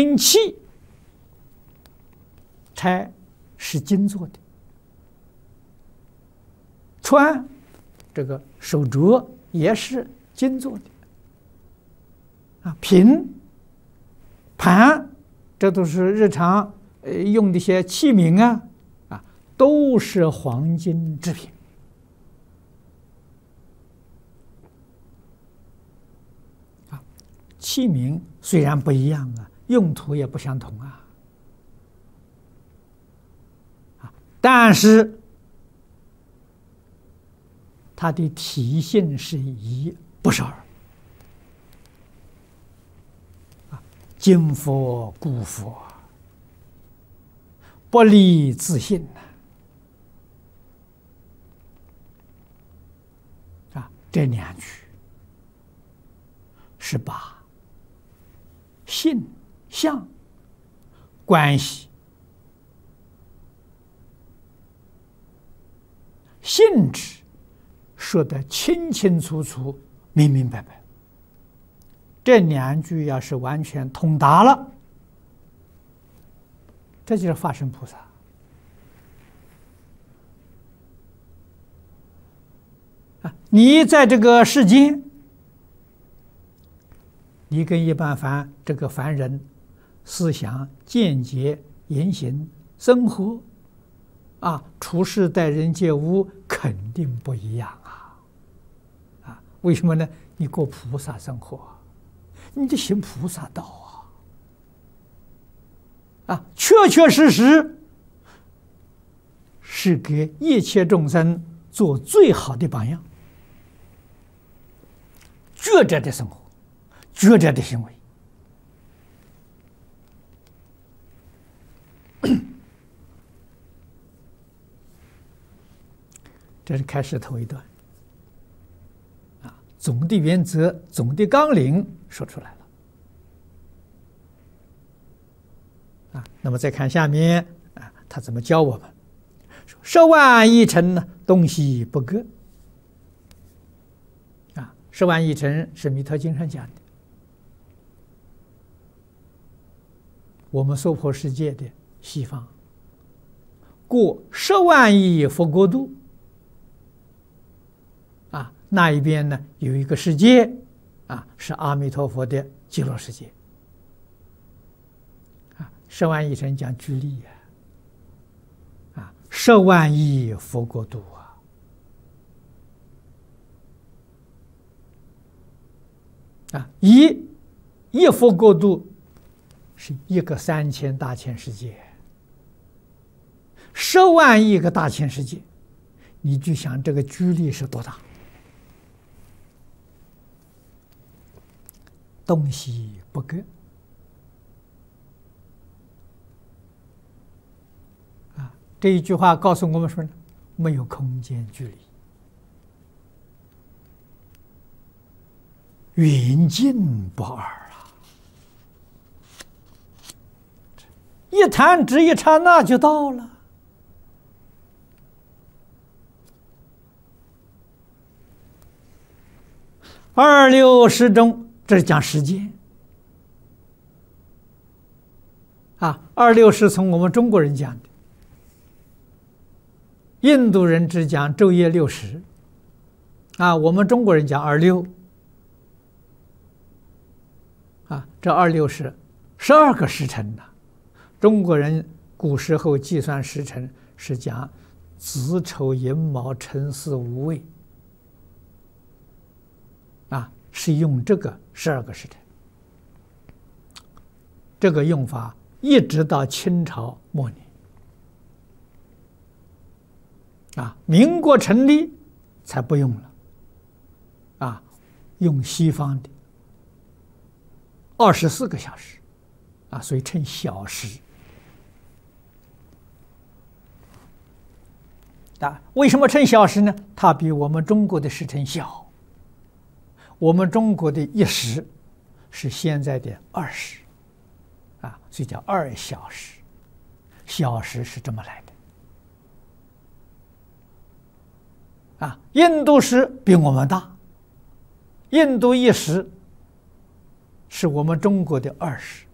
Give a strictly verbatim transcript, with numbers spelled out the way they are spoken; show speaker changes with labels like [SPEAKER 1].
[SPEAKER 1] 兵器钗是金做的，船这个手镯也是金做的，啊，瓶、盘，这都是日常呃用的一些器皿啊，啊，都是黄金制品。啊，器皿虽然不一样啊，用途也不相同啊，啊，但是它的体性是一不是二。今佛古佛，不离自性呐！啊，这两句是把性相关系、性质说得清清楚楚、明明白白。这两句要是完全通达了，这就是法身菩萨啊！你在这个世间，你跟一般凡这个凡人思想、见解、言行、生活啊，处事待人接物肯定不一样啊！啊，为什么呢？你过菩萨生活，你得行菩萨道啊！啊，确确实实是给一切众生做最好的榜样，觉者的生活，觉者的行为。这是开始头一段啊，总的原则、总的纲领说出来了啊。那么再看下面啊，他怎么教我们？说十万亿尘呢，东西不各啊。十万亿尘是弥陀经上讲的，我们娑婆世界的西方过十万亿佛国度。啊，那一边呢有一个世界，啊，是阿弥陀佛的极乐世界。啊，十万亿尘讲居力呀，啊，十万亿佛国度啊，啊，一一佛国度是一个三千大千世界，十万亿个大千世界，你就想这个居力是多大？东西不各啊！这一句话告诉我们说呢，没有空间距离，远近不二啊！一弹指一刹那就到了。二六时中。这是讲时间啊，二六是从我们中国人讲的，印度人只讲昼夜六时啊，我们中国人讲二六啊，这二六是十二个时辰呐。中国人古时候计算时辰是讲子丑寅卯辰巳午未啊，是用这个十二个时辰，这个用法一直到清朝末年啊，民国成立才不用了啊，用西方的二十四个小时啊，所以称小时啊。为什么称小时呢？它比我们中国的时辰小。我们中国的一时是现在的二十啊，所以叫二小时。小时是这么来的啊。印度时比我们大，印度一时是我们中国的二十